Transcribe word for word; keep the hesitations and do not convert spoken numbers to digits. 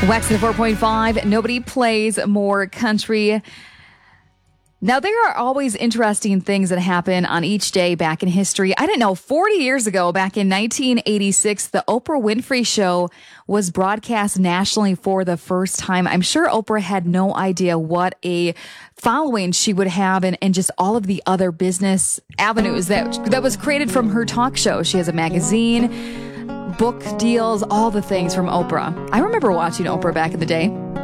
Wax at four point five. Nobody plays more country. Now, there are always interesting things that happen on each day back in history. I didn't know forty years ago, back in nineteen eighty-six, the Oprah Winfrey Show was broadcast nationally for the first time. I'm sure Oprah had no idea what a following she would have and, and just all of the other business avenues that, that was created from her talk show. She has a magazine, book deals, all the things from Oprah. I remember watching Oprah back in the day.